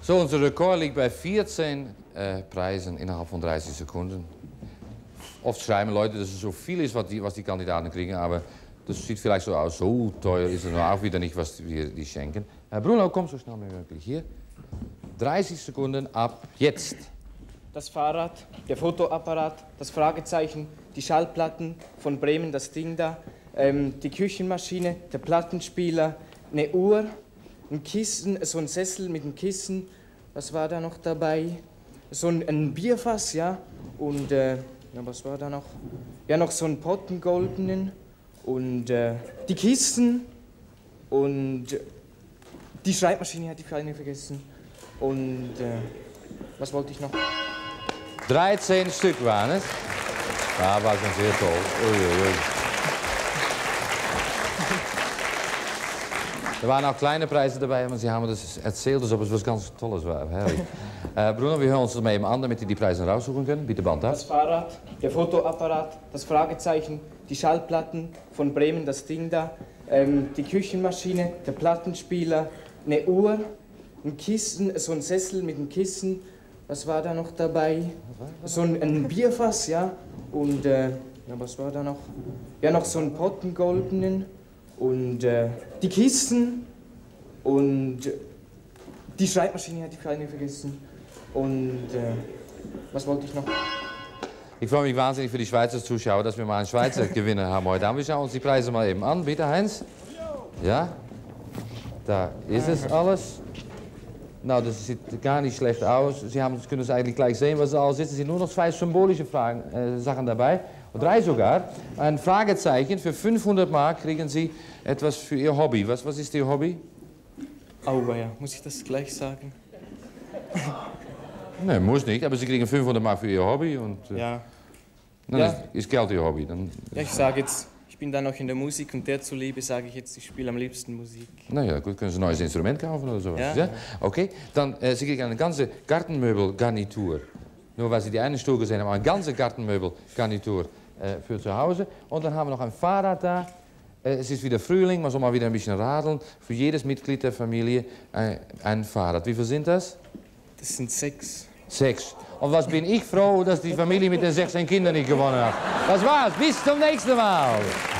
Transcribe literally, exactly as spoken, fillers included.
So, unser Rekord liegt bei vierzehn äh, Preisen innerhalb von dreißig Sekunden. Oft schreiben Leute, dass es so viel ist, was die, was die Kandidaten kriegen, aber das sieht vielleicht so aus. So teuer ist es nur auch wieder nicht, was wir die schenken. Herr Bruno, komm so schnell wie möglich hier. dreißig Sekunden ab jetzt. Das Fahrrad, der Fotoapparat, das Fragezeichen, die Schallplatten von Bremen, das Ding da, ähm, die Küchenmaschine, der Plattenspieler, eine Uhr, ein Kissen, so ein Sessel mit einem Kissen, was war da noch dabei? So ein, ein Bierfass, ja, und äh, ja, was war da noch? Ja, noch so einen Potten goldenen und äh, die Kisten und die Schreibmaschine hatte ich keine vergessen und äh, was wollte ich noch? dreizehn Stück waren es. Ja, war schon sehr toll. Ui, ui, ui. Er waren auch kleine Preise dabei, aber Sie haben das erzählt, als ob es was ganz Tolles war. Herrlich. äh, Bruno, wir hören uns das mal eben an, damit Sie die Preise raussuchen können. Bitte Band ab. Das Fahrrad, der Fotoapparat, das Fragezeichen, die Schallplatten von Bremen, das Ding da, ähm, die Küchenmaschine, der Plattenspieler, eine Uhr, ein Kissen, so ein Sessel mit einem Kissen. Was war da noch dabei? So ein, ein Bierfass, ja. Und äh, ja, was war da noch? Ja, noch so ein Potten goldenen und äh, die Kisten und die Schreibmaschine hatte ich keine vergessen. Und äh, was wollte ich noch? Ich freue mich wahnsinnig für die Schweizer Zuschauer, dass wir mal einen Schweizer Gewinner haben heute Abend. Wir schauen uns die Preise mal eben an. Bitte, Heinz. Ja, da ist es alles. Nou, das sieht gar nicht schlecht aus. Sie haben, können es eigentlich gleich sehen, was es alles ist. Es sind nur noch zwei symbolische Fragen, äh, Sachen dabei. Und drei sogar. Ein Fragezeichen. Für fünfhundert Mark kriegen Sie etwas für Ihr Hobby. Was, was ist Ihr Hobby? Auweia, muss ich das gleich sagen? Nein, muss nicht. Aber Sie kriegen fünfhundert Mark für Ihr Hobby. Und, äh, Ja. Dann Ja. Ist, ist Geld Ihr Hobby. Dann, Ja, ich sage jetzt, ich bin da noch in der Musik und der zuliebe sage ich jetzt, ich spiele am liebsten Musik. Na ja, gut, können Sie ein neues Instrument kaufen oder sowas. Ja. Ja? Okay, dann äh, Sie kriegen eine ganze Gartenmöbelgarnitur. Nur weil Sie die eine Stuhl gesehen haben, eine ganze Gartenmöbelgarnitur äh, für zu Hause. Und dann haben wir noch ein Fahrrad da. Äh, es ist wieder Frühling, man soll mal wieder ein bisschen radeln. Für jedes Mitglied der Familie ein, ein Fahrrad. Wie viel sind das? Das sind sechs. Sechs. Und was bin ich froh, dass die Familie mit den sechzehn Kindern nicht gewonnen hat. Das war's, bis zum nächsten Mal.